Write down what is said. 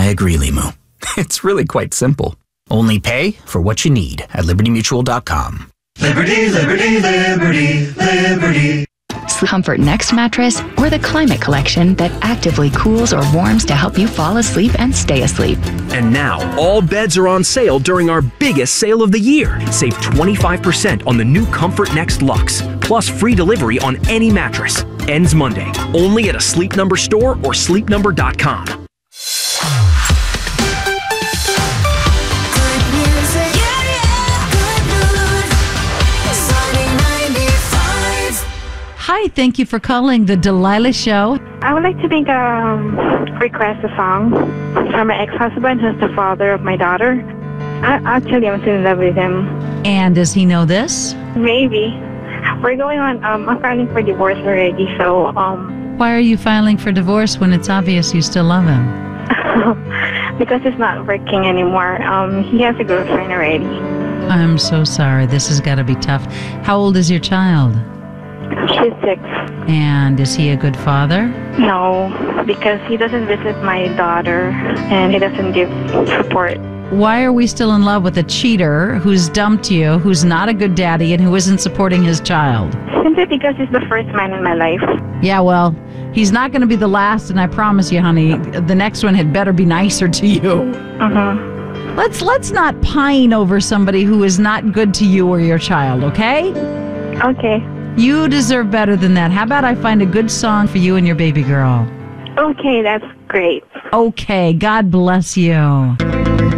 agree, Limu. It's really quite simple. Only pay for what you need at LibertyMutual.com. Liberty, liberty, liberty, liberty. Comfort Next mattress or the Climate Collection that actively cools or warms to help you fall asleep and stay asleep. And now, all beds are on sale during our biggest sale of the year. Save 25% on the new Comfort Next Luxe, plus free delivery on any mattress. Ends Monday, only at a Sleep Number store or sleepnumber.com. Hi, thank you for calling the Delilah Show. I would like to request a song from my ex-husband, who's the father of my daughter. Actually, I'm still in love with him. And does he know this? Maybe. We're going on, I'm filing for divorce already, so, Why are you filing for divorce when it's obvious you still love him? because it's not working anymore. He has a girlfriend already. I'm so sorry. This has got to be tough. How old is your child? She's 6. And is he a good father? No, because he doesn't visit my daughter, and he doesn't give support. Why are we still in love with a cheater who's dumped you, who's not a good daddy, and who isn't supporting his child? Simply because he's the first man in my life. Yeah, well, he's not going to be the last, and I promise you, honey, the next one had better be nicer to you. Let's not pine over somebody who is not good to you or your child, okay? Okay. You deserve better than that. How about I find a good song for you and your baby girl? Okay, that's great. Okay, God bless you.